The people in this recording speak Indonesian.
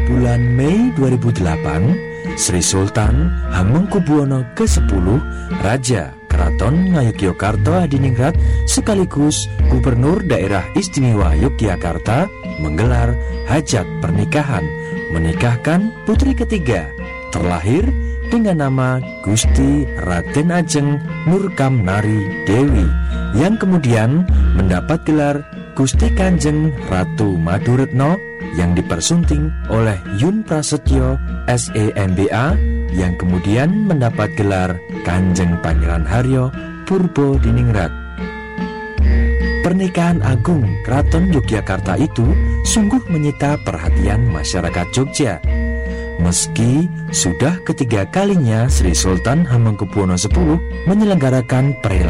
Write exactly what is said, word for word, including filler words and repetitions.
bulan Mei dua ribu delapan, Sri Sultan Hamengkubuwono kesepuluh, Raja Keraton Ngayogyakarta Hadiningrat sekaligus Gubernur Daerah Istimewa Yogyakarta menggelar hajat pernikahan, menikahkan putri ketiga terlahir dengan nama Gusti Raden Ajeng Nurkamnari Dewi yang kemudian mendapat gelar Gusti Kanjeng Ratu Maduretno yang dipersunting oleh Yun Prasetyo S E M B A yang kemudian mendapat gelar Kanjeng Pangeran Haryo Purbo Diningrat. Pernikahan agung Keraton Yogyakarta itu sungguh menyita perhatian masyarakat Jogja. Meski sudah ketiga kalinya Sri Sultan Hamengkubuwono sepuluh menyelenggarakan perhelatan